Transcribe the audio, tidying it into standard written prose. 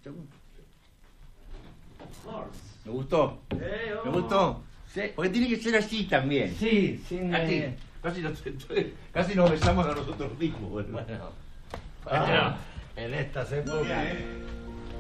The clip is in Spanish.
¿Me gustó? ¿Me gustó? Sí. Porque tiene que ser así también. Sí, sin... Así. Casi nos besamos a nosotros mismos. Bueno, en estas épocas...